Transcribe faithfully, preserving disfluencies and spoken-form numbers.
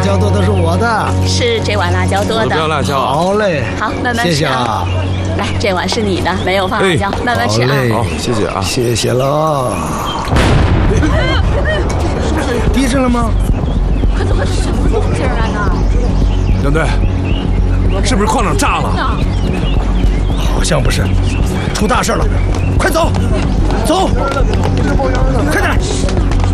椒剁的是我的， 是这碗辣椒多的， 不要辣椒。 好嘞， 好，慢慢吃。 谢谢啊。 来，这碗是你的，没有放辣椒， 哎、 慢慢吃啊。 好，谢谢啊， 谢谢了。地震了吗？ 快走快走，什么动静啊呢？ 杨队，是不是矿场炸了？ 好像不是，出大事了，快走，走，快点。